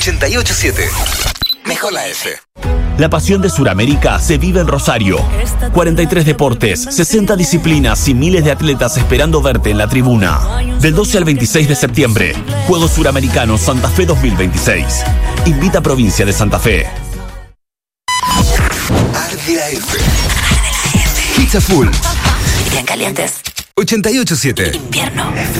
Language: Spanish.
88.7. Mejor la F. La pasión de Suramérica se vive en Rosario. 43 deportes, 60 disciplinas y miles de atletas esperando verte en la tribuna. Del 12 al 26 de septiembre, Juegos Suramericanos Santa Fe 2026. Invita a Provincia de Santa Fe. Arde la F. Hits a full. Bien calientes. 88.7. Invierno.